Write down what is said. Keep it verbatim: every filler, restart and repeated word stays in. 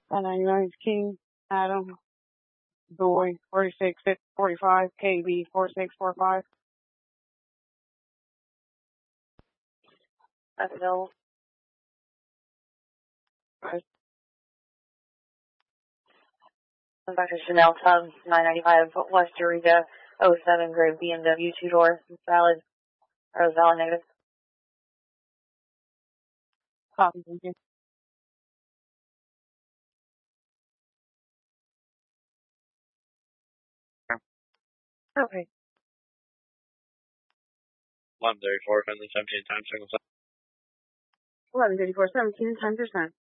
one ninety-nine King, Adam, Boy, forty-six forty-five, K B, four six four five. That's Bill. Doctor Chanel Tub, nine ninety-five, West Eureka, oh seven, grade B M W, two door, valid, or valid negative. Copy, thank you. Okay. eleven thirty-four, Finley seventeen times single eleven thirty-four, seventeen, ten percent.